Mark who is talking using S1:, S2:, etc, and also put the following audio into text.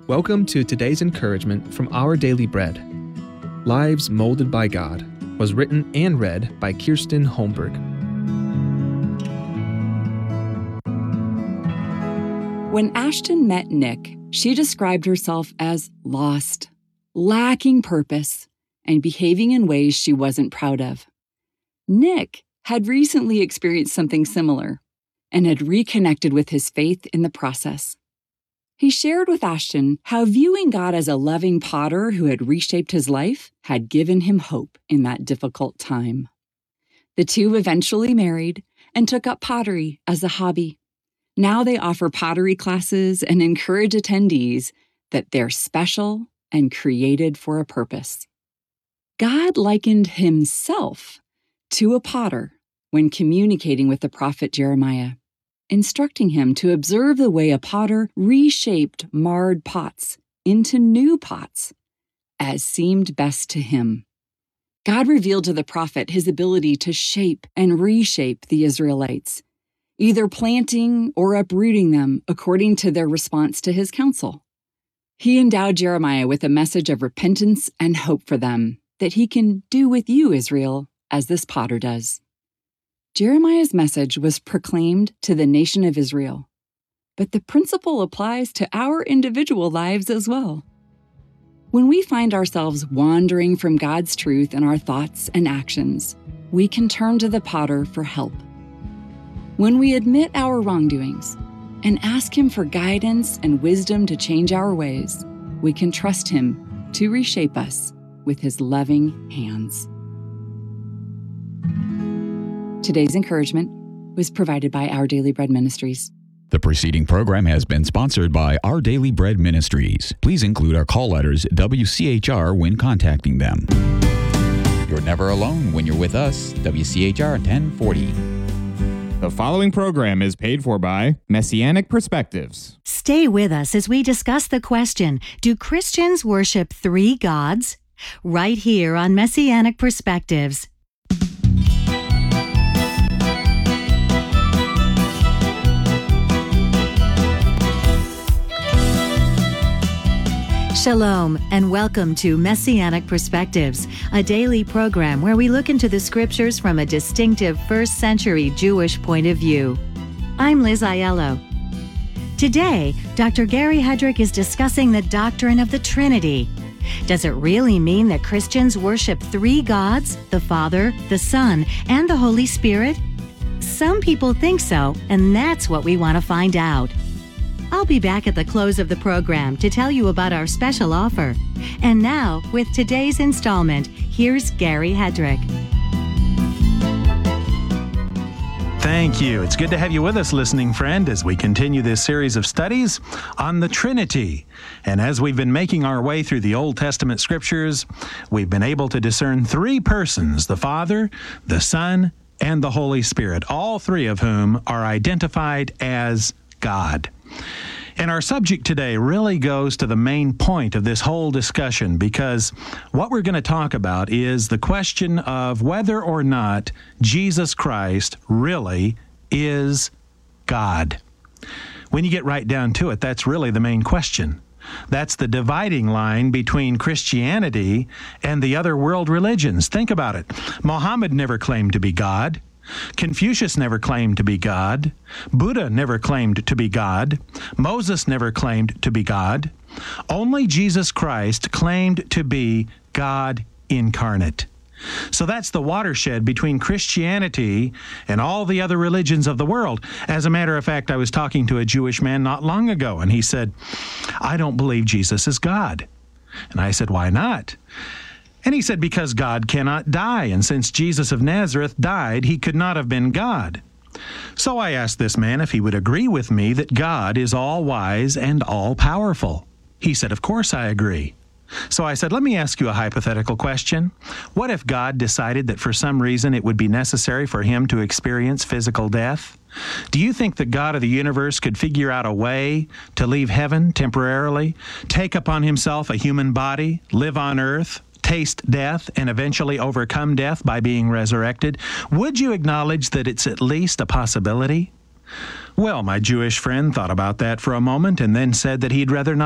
S1: Welcome to today's encouragement from Our Daily Bread. Lives Molded by God was written and read by Kirsten Holmberg.
S2: When Ashton met Nick, she described herself as lost, lacking purpose, and behaving in ways she wasn't proud of. Nick had recently experienced something similar and had reconnected with his faith in the process. He shared with Ashton how viewing God as a loving potter who had reshaped his life had given him hope in that difficult time. The two eventually married and took up pottery as a hobby. Now they offer pottery classes and encourage attendees that they're special and created for a purpose. God likened himself to a potter when communicating with the prophet Jeremiah, instructing him to observe the way a potter reshaped marred pots into new pots as seemed best to him. God revealed to the prophet his ability to shape and reshape the Israelites, either planting or uprooting them according to their response to his counsel. He endowed Jeremiah with a message of repentance and hope for them that he can do with you, Israel, as this potter does. Jeremiah's message was proclaimed to the nation of Israel, but the principle applies to our individual lives as well. When we find ourselves wandering from God's truth in our thoughts and actions, we can turn to the potter for help. When we admit our wrongdoings and ask him for guidance and wisdom to change our ways, we can trust him to reshape us with his loving hands. Today's encouragement was provided by Our Daily Bread Ministries.
S3: The preceding program has been sponsored by Our Daily Bread Ministries. Please include our call letters WCHR when contacting them. You're never alone when you're with us. WCHR 1040.
S4: The following program is paid for by Messianic Perspectives.
S5: Stay with us as we discuss the question, do Christians worship three gods? Right here on Messianic Perspectives. Shalom, and welcome to Messianic Perspectives, a daily program where we look into the scriptures from a distinctive first-century Jewish point of view. I'm Liz Aiello. Today, Dr. Gary Hedrick is discussing the doctrine of the Trinity. Does it really mean that Christians worship three gods, the Father, the Son, and the Holy Spirit? Some people think so, and that's what we want to find out. I'll be back at the close of the program to tell you about our special offer. And now, with today's installment, here's Gary Hedrick.
S6: Thank you. It's good to have you with us, listening friend, as we continue this series of studies on the Trinity. And as we've been making our way through the Old Testament scriptures, we've been able to discern three persons, the Father, the Son, and the Holy Spirit, all three of whom are identified as God. And our subject today really goes to the main point of this whole discussion, because what we're going to talk about is the question of whether or not Jesus Christ really is God. When you get right down to it, that's really the main question. That's the dividing line between Christianity and the other world religions. Think about it. Muhammad never claimed to be God. Confucius never claimed to be God. Buddha never claimed to be God. Moses never claimed to be God. Only Jesus Christ claimed to be God incarnate. So that's the watershed between Christianity and all the other religions of the world. As a matter of fact, I was talking to a Jewish man not long ago, and he said, "I don't believe Jesus is God." And I said, "Why not?" And he said, "Because God cannot die, and since Jesus of Nazareth died, he could not have been God." So I asked this man if he would agree with me that God is all-wise and all-powerful. He said, "Of course I agree." So I said, "Let me ask you a hypothetical question. What if God decided that for some reason it would be necessary for him to experience physical death? Do you think the God of the universe could figure out a way to leave heaven temporarily, take upon himself a human body, live on earth, taste death, and eventually overcome death by being resurrected? Would you acknowledge that it's at least a possibility?" Well, my Jewish friend thought about that for a moment and then said that he'd rather not